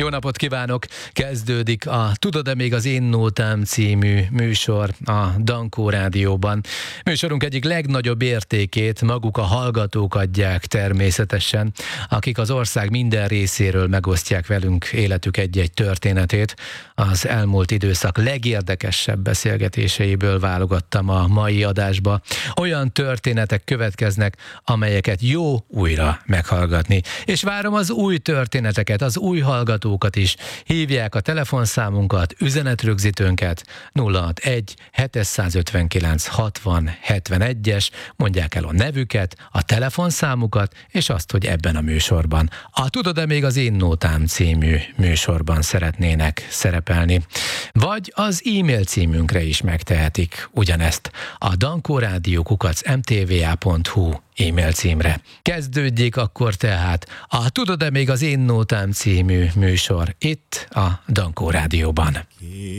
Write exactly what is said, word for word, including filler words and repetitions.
Jó napot kívánok! Kezdődik a Tudod-e még az én nótám című műsor a Dankó Rádióban. Műsorunk egyik legnagyobb értékét maguk a hallgatók adják természetesen, akik az ország minden részéről megosztják velünk életük egy-egy történetét. Az elmúlt időszak legérdekesebb beszélgetéseiből válogattam a mai adásba. Olyan történetek következnek, amelyeket jó újra meghallgatni. És várom az új történeteket, az új hallgatókat is. Hívják a telefonszámunkat, üzenetrögzítőnket nulla hatvanegy hétszázötvenkilenc hatvan hetvenegyes, mondják el a nevüket, a telefonszámukat, és azt, hogy ebben a műsorban, a Tudod-e még az én nótám című műsorban szeretnének szerepelni. Vagy az e-mail címünkre is megtehetik ugyanezt, a dankórádió kukac em té vé á pont hú e-mail címre. Kezdődjék akkor tehát a Tudod-e még az én nótám című műsor itt a Dankó Rádióban.